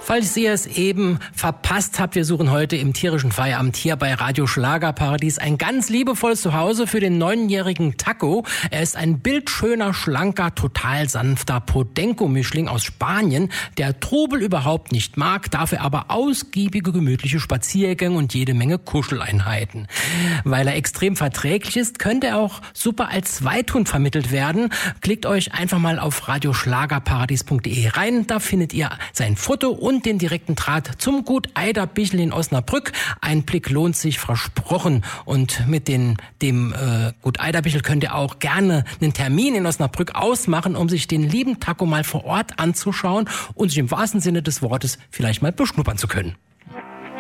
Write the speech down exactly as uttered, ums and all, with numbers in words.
Falls ihr es eben verpasst habt, wir suchen heute im tierischen Feierabend hier bei Radio Schlagerparadies ein ganz liebevolles Zuhause für den neunjährigen Taco. Er ist ein bildschöner, schlanker, total sanfter Podenco-Mischling aus Spanien, der Trubel überhaupt nicht mag, dafür aber ausgiebige, gemütliche Spaziergänge und jede Menge Kuscheleinheiten. Weil er extrem verträglich ist, könnte er auch super als Zweithund vermittelt werden. Klickt euch einfach mal auf radioschlagerparadies punkt de rein, da findet ihr sein Foto und und den direkten Draht zum Gut Eiderbichel in Osnabrück. Ein Blick lohnt sich, versprochen. Und mit den, dem äh, Gut Eiderbichel könnt ihr auch gerne einen Termin in Osnabrück ausmachen, um sich den lieben Taco mal vor Ort anzuschauen und sich im wahrsten Sinne des Wortes vielleicht mal beschnuppern zu können.